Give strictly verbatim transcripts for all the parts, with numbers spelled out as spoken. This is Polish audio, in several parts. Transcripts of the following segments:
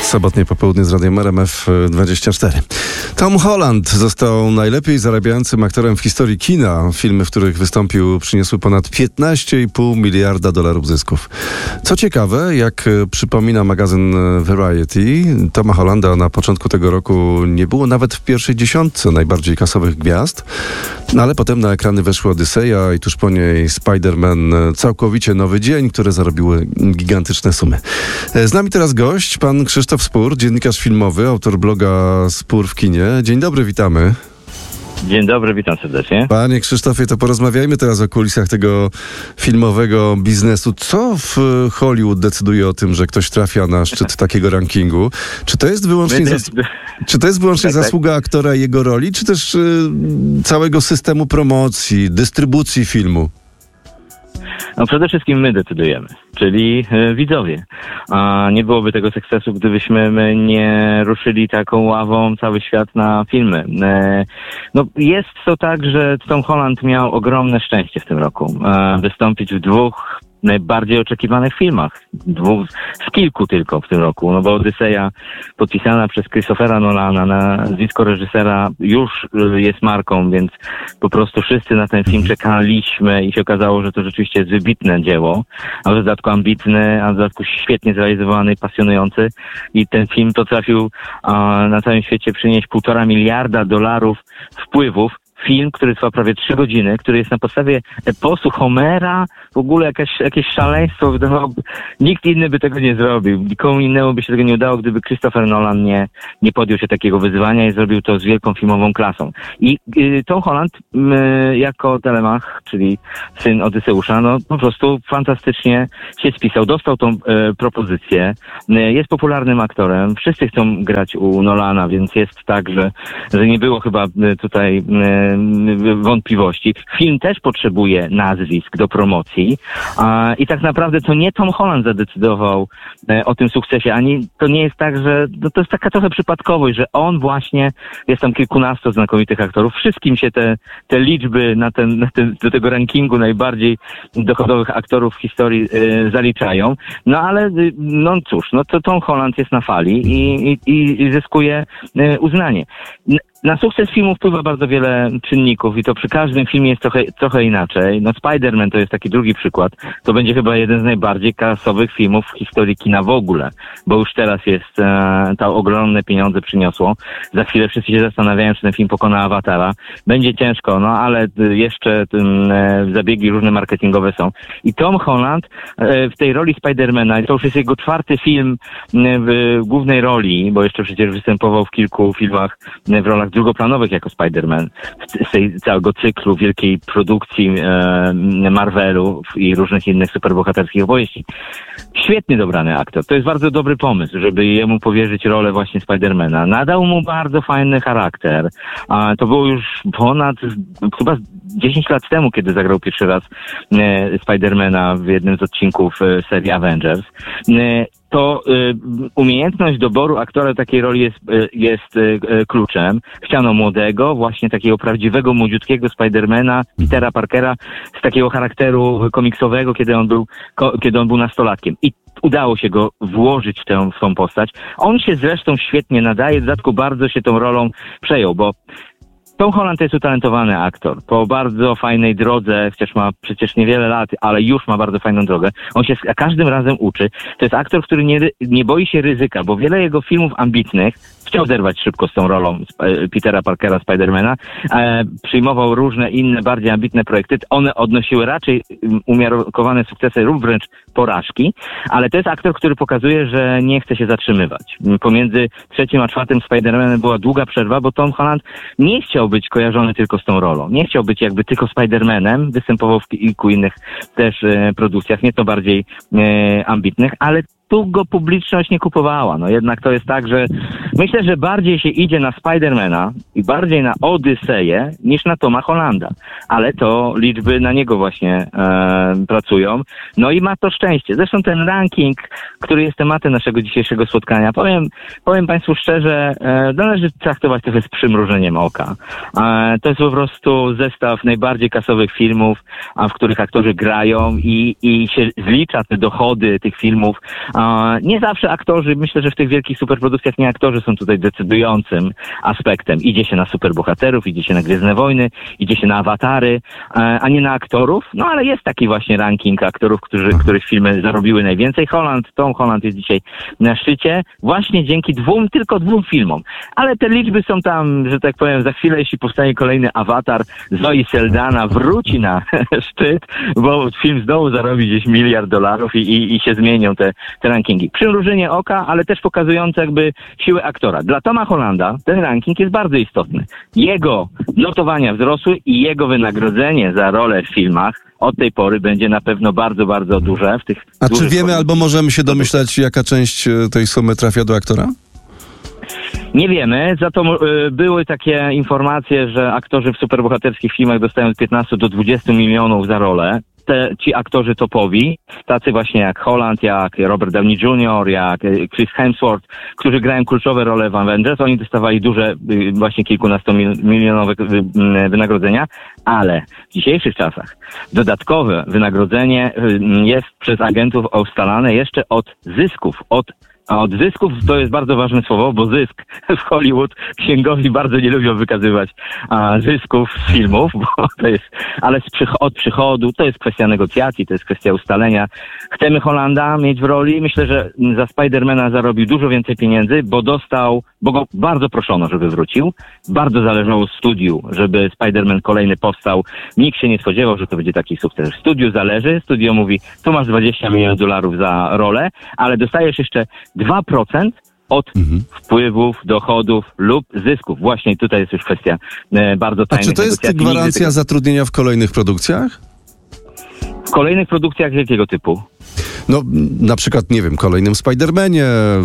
Sobotnie popołudnie z Radiem R M F dwadzieścia cztery. Tom Holland został najlepiej zarabiającym aktorem w historii kina. Filmy, w których wystąpił, przyniosły ponad piętnaście i pół miliarda dolarów zysków. Co ciekawe, jak przypomina magazyn Variety, Toma Hollanda na początku tego roku nie było nawet w pierwszej dziesiątce najbardziej kasowych gwiazd, no ale potem na ekrany weszły Odyseja i tuż po niej Spider-Man, całkowicie nowy dzień, które zarobiły gigantyczne sumy. Z nami teraz gość, pan Krzysztof Spór, dziennikarz filmowy, autor bloga Spór w kinie. Dzień dobry, witamy. Dzień dobry, witam serdecznie. Panie Krzysztofie, to porozmawiajmy teraz o kulisach tego filmowego biznesu. Co w Hollywood decyduje o tym, że ktoś trafia na szczyt takiego rankingu? Czy to jest wyłącznie, zas- czy to jest wyłącznie tak, zasługa tak. aktora i jego roli, czy też y, całego systemu promocji, dystrybucji filmu? No przede wszystkim my decydujemy, czyli e, widzowie. A nie byłoby tego sukcesu, gdybyśmy my nie ruszyli taką ławą cały świat na filmy. E, no jest to tak, że Tom Holland miał ogromne szczęście w tym roku. E, wystąpić w dwóch najbardziej oczekiwanych filmach. Dwóch, z kilku tylko w tym roku, no bo Odyseja podpisana przez Christophera Nolana, nazwisko reżysera już jest marką, więc po prostu wszyscy na ten film czekaliśmy i się okazało, że to rzeczywiście jest wybitne dzieło, a w dodatku ambitny, a w dodatku świetnie zrealizowany, pasjonujący i ten film potrafił a, na całym świecie przynieść półtora miliarda dolarów wpływów. Film, który trwa prawie trzy godziny, który jest na podstawie eposu Homera, w ogóle jakieś, jakieś szaleństwo, wydawałoby, nikt inny by tego nie zrobił, nikomu innemu by się tego nie udało, gdyby Christopher Nolan nie, nie podjął się takiego wyzwania i zrobił to z wielką filmową klasą. I y, Tom Holland y, jako Telemach, czyli syn Odyseusza, no po prostu fantastycznie się spisał, dostał tą y, propozycję, y, jest popularnym aktorem, wszyscy chcą grać u Nolana, więc jest tak, że, że nie było chyba y, tutaj y, wątpliwości. Film też potrzebuje nazwisk do promocji a, i tak naprawdę to nie Tom Holland zadecydował e, o tym sukcesie, ani to nie jest tak, że no, to jest taka trochę przypadkowość, że on właśnie, jest tam kilkunastu znakomitych aktorów, wszystkim się te, te liczby na ten, na ten, do tego rankingu najbardziej dochodowych aktorów w historii e, zaliczają. No ale no cóż, no to Tom Holland jest na fali i, i, i zyskuje e, uznanie. Na sukces filmu wpływa bardzo wiele czynników i to przy każdym filmie jest trochę, trochę inaczej. No Spider-Man to jest taki drugi przykład. To będzie chyba jeden z najbardziej kasowych filmów w historii kina w ogóle, bo już teraz jest, e, to ogromne pieniądze przyniosło. Za chwilę wszyscy się zastanawiają, czy ten film pokona Awatara. Będzie ciężko, no ale jeszcze e, zabiegi różne marketingowe są. I Tom Holland e, w tej roli Spider-Mana, to już jest jego czwarty film e, w głównej roli, bo jeszcze przecież występował w kilku filmach e, w rolach drugoplanowych jako Spider-Man z tej całego cyklu wielkiej produkcji e, Marvelu i różnych innych superbohaterskich opowieści. Świetnie dobrany aktor. To jest bardzo dobry pomysł, żeby jemu powierzyć rolę właśnie Spidermana. Nadał mu bardzo fajny charakter. A to było już ponad chyba dziesięć lat temu, kiedy zagrał pierwszy raz e, Spidermana w jednym z odcinków e, serii Avengers. E, to y, umiejętność doboru aktora takiej roli jest, y, jest y, kluczem. Chciano młodego, właśnie takiego prawdziwego, młodziutkiego Spidermana, Petera Parkera, z takiego charakteru komiksowego, kiedy on był, ko, kiedy on był nastolatkiem. I udało się go włożyć w tę, w tą postać. On się zresztą świetnie nadaje, w dodatku bardzo się tą rolą przejął, bo Tom Holland to jest utalentowany aktor. Po bardzo fajnej drodze, chociaż ma przecież niewiele lat, ale już ma bardzo fajną drogę. On się za każdym razem uczy. To jest aktor, który nie, nie boi się ryzyka, bo wiele jego filmów ambitnych chciał zerwać szybko z tą rolą Petera Parkera, Spidermana. E, przyjmował różne inne, bardziej ambitne projekty. One odnosiły raczej umiarkowane sukcesy lub wręcz porażki, ale to jest aktor, który pokazuje, że nie chce się zatrzymywać. Pomiędzy trzecim a czwartym Spidermanem była długa przerwa, bo Tom Holland nie chciał być kojarzony tylko z tą rolą. Nie chciał być jakby tylko Spidermanem, występował w kilku innych też e, produkcjach, nieco bardziej e, ambitnych, ale tu go publiczność nie kupowała. No jednak to jest tak, że myślę, że bardziej się idzie na Spidermana i bardziej na Odyseję niż na Toma Hollanda. Ale to liczby na niego właśnie e, pracują. No i ma to szczęście. Zresztą ten ranking, który jest tematem naszego dzisiejszego spotkania, powiem, powiem Państwu szczerze, e, należy traktować trochę z przymrużeniem oka. E, to jest po prostu zestaw najbardziej kasowych filmów, a w których aktorzy grają i, i się zlicza te dochody tych filmów Nie zawsze aktorzy, myślę, że w tych wielkich superprodukcjach nie aktorzy są tutaj decydującym aspektem. Idzie się na superbohaterów, idzie się na Gwiezdne Wojny, idzie się na awatary, a nie na aktorów. No ale jest taki właśnie ranking aktorów, którzy, których filmy zarobiły najwięcej. Holland, Tom Holland jest dzisiaj na szczycie właśnie dzięki dwóm, tylko dwóm filmom. Ale te liczby są tam, że tak powiem, za chwilę, jeśli powstanie kolejny awatar, Zoe Saldana wróci na szczyt, bo film znowu zarobi gdzieś miliard dolarów i, i, i się zmienią te, te rankingi. Przymrużenie oka, ale też pokazujące jakby siłę aktora. Dla Toma Hollanda ten ranking jest bardzo istotny. Jego notowania wzrosły i jego wynagrodzenie za rolę w filmach od tej pory będzie na pewno bardzo, bardzo duże. W tych A czy wiemy albo możemy się domyślać, jaka część tej sumy trafia do aktora? Nie wiemy, za to y, były takie informacje, że aktorzy w superbohaterskich filmach dostają od piętnastu do dwudziestu milionów za rolę. Te, ci aktorzy topowi, tacy właśnie jak Holland, jak Robert Downey junior, jak Chris Hemsworth, którzy grają kluczowe role w Avengers, oni dostawali duże, y, właśnie kilkunastomilionowe y, wynagrodzenia, ale w dzisiejszych czasach dodatkowe wynagrodzenie y, jest przez agentów ustalane jeszcze od zysków, od A od zysków to jest bardzo ważne słowo, bo zysk w Hollywood księgowi bardzo nie lubią wykazywać a, zysków z filmów, bo to jest, ale z przych- od przychodu to jest kwestia negocjacji, to jest kwestia ustalenia. Chcemy Hollanda mieć w roli. Myślę, że za Spidermana zarobił dużo więcej pieniędzy, bo dostał, bo go bardzo proszono, żeby wrócił. Bardzo zależało studiu, żeby Spiderman kolejny powstał. Nikt się nie spodziewał, że to będzie taki sukces. Studiu zależy, studio mówi, tu masz dwadzieścia milionów dolarów za rolę, ale dostajesz jeszcze dwa procent od mhm. wpływów, dochodów lub zysków. Właśnie tutaj jest już kwestia e, bardzo tajnych negocjacji. A czy to jest gwarancja tego zatrudnienia w kolejnych produkcjach? W kolejnych produkcjach jakiego typu? No, na przykład, nie wiem, kolejnym Spidermanie,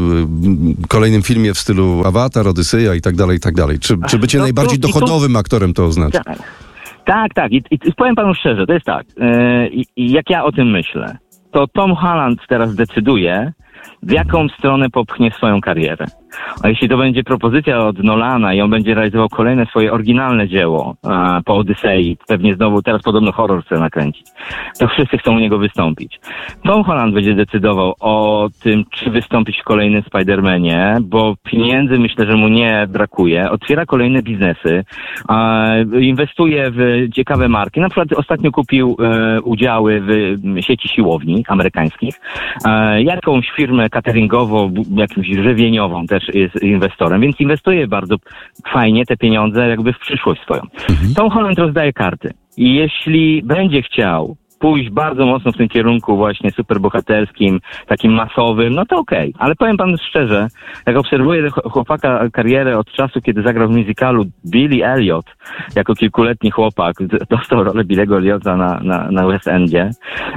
kolejnym filmie w stylu Avatar, Odyseja i tak dalej, i tak dalej. Czy, czy bycie no, najbardziej to, dochodowym to, aktorem to oznacza? Tak, tak. tak. I, i powiem panu szczerze, to jest tak. Yy, i jak ja o tym myślę, to Tom Holland teraz decyduje, w jaką stronę popchnie swoją karierę. A jeśli to będzie propozycja od Nolana i on będzie realizował kolejne swoje oryginalne dzieło a, po Odysei, pewnie znowu teraz podobno horror chce nakręcić, to wszyscy chcą u niego wystąpić. Tom Holland będzie decydował o tym, czy wystąpić w kolejnym Spider-Manie, bo pieniędzy myślę, że mu nie brakuje. Otwiera kolejne biznesy, a, inwestuje w ciekawe marki. Na przykład ostatnio kupił e, udziały w sieci siłowni amerykańskich. E, jakąś firmę cateringową, jakąś żywieniową też jest inwestorem, więc inwestuje bardzo fajnie te pieniądze jakby w przyszłość swoją. Mhm. Tom Holland rozdaje karty. I jeśli będzie chciał pójść bardzo mocno w tym kierunku właśnie superbohaterskim, takim masowym, no to okej. Okay. Ale powiem panu szczerze, jak obserwuję chłopaka karierę od czasu, kiedy zagrał w musicalu Billy Elliot, jako kilkuletni chłopak, dostał rolę Billy'ego Elliota na, na, na West Endzie.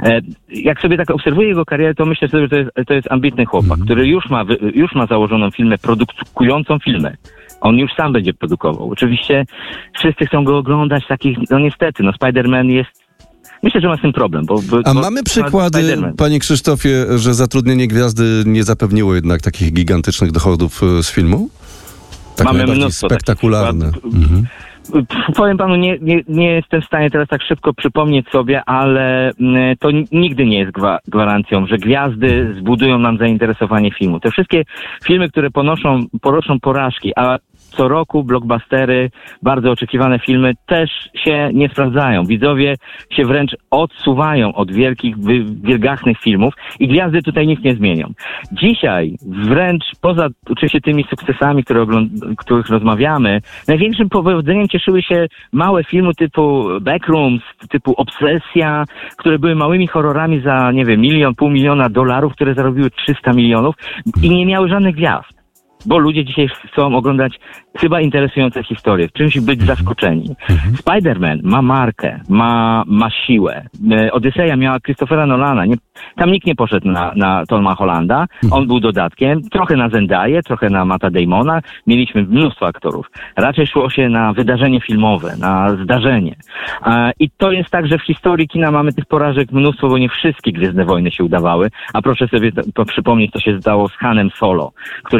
Jak sobie tak obserwuję jego karierę, to myślę sobie, że to jest, to jest ambitny chłopak, mm-hmm. który już ma, już ma założoną firmę, produkującą filmy. On już sam będzie produkował. Oczywiście wszyscy chcą go oglądać, takich, no niestety, no Spider-Man jest Myślę, że ma z tym problem. Bo, bo, A bo mamy przykłady, panie Krzysztofie, że zatrudnienie gwiazdy nie zapewniło jednak takich gigantycznych dochodów z filmu? Tak mamy mnóstwo spektakularne. Mhm. Powiem panu, nie, nie, nie jestem w stanie teraz tak szybko przypomnieć sobie, ale to nigdy nie jest gwa- gwarancją, że gwiazdy zbudują nam zainteresowanie filmu. Te wszystkie filmy, które ponoszą, ponoszą porażki, a co roku blockbustery, bardzo oczekiwane filmy też się nie sprawdzają. Widzowie się wręcz odsuwają od wielkich, wielgachnych filmów i gwiazdy tutaj nic nie zmienią. Dzisiaj wręcz poza oczywiście tymi sukcesami, które ogląd- których rozmawiamy, największym powodzeniem cieszyły się małe filmy typu Backrooms, typu Obsesja, które były małymi horrorami za, nie wiem, milion, pół miliona dolarów, które zarobiły trzysta milionów i nie miały żadnych gwiazd. Bo ludzie dzisiaj chcą oglądać chyba interesujące historie, w czymś być zaskoczeni. Mhm. Spider-Man ma markę, ma, ma siłę. Odyseja miała Christophera Nolana. Nie, tam nikt nie poszedł na, na Toma Hollanda. On był dodatkiem. Trochę na Zendaya, trochę na Matta Damona. Mieliśmy mnóstwo aktorów. Raczej szło się na wydarzenie filmowe, na zdarzenie. I to jest tak, że w historii kina mamy tych porażek mnóstwo, bo nie wszystkie Gwiezdne Wojny się udawały. A proszę sobie to, to przypomnieć, co się zdało z Hanem Solo, który miał mnóstwo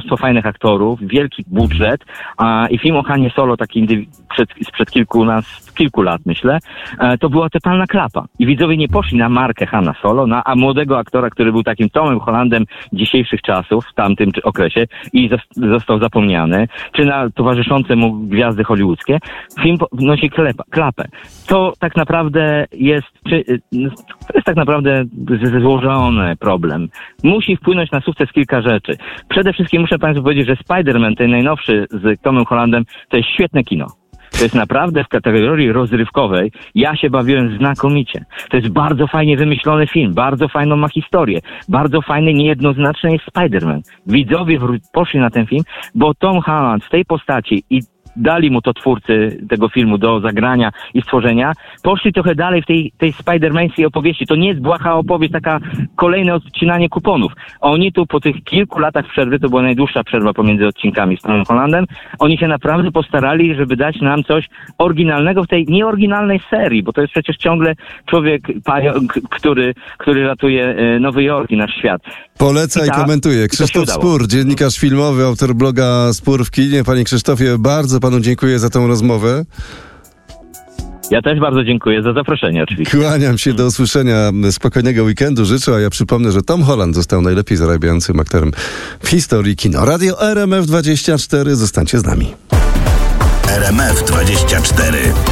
mnóstwo fajnych aktorów, wielki budżet a, i film o Hanie Solo, taki indywi- przed, sprzed kilku, nas, kilku lat, myślę, e, to była totalna klapa. I widzowie nie poszli na markę Hanna Solo, na a młodego aktora, który był takim Tomem Hollandem dzisiejszych czasów, w tamtym czy okresie i zos- został zapomniany, czy na towarzyszące mu gwiazdy hollywoodzkie. Film po- nosi klepa, klapę. To tak naprawdę jest, czy, to jest tak naprawdę z- złożony problem. Musi wpłynąć na sukces kilka rzeczy. Przede wszystkim muszę Państwu powiedzieć, że Spider-Man, ten najnowszy z Tomem Hollandem, to jest świetne kino. To jest naprawdę w kategorii rozrywkowej. Ja się bawiłem znakomicie. To jest bardzo fajnie wymyślony film, bardzo fajną ma historię, bardzo fajny, niejednoznaczny jest Spider-Man. Widzowie wró- poszli na ten film, bo Tom Holland w tej postaci i dali mu to twórcy tego filmu do zagrania i stworzenia, poszli trochę dalej w tej, tej Spider-Mańskiej opowieści. To nie jest błaha opowieść, taka kolejne odcinanie kuponów. Oni tu po tych kilku latach przerwy, to była najdłuższa przerwa pomiędzy odcinkami z Tomem Hollandem, oni się naprawdę postarali, żeby dać nam coś oryginalnego w tej nieoryginalnej serii, bo to jest przecież ciągle człowiek, pająk, który, który ratuje e, Nowy Jork i nasz świat. Poleca i, I ta- komentuje. i to się Krzysztof udało. Spór, dziennikarz filmowy, autor bloga Spór w kinie. Panie Krzysztofie, bardzo panu dziękuję za tę rozmowę. Ja też bardzo dziękuję za zaproszenie oczywiście. Kłaniam się, do usłyszenia. Spokojnego weekendu życzę, a ja przypomnę, że Tom Holland został najlepiej zarabiającym aktorem w historii kina. Radio R M F dwadzieścia cztery, zostańcie z nami. R M F dwadzieścia cztery.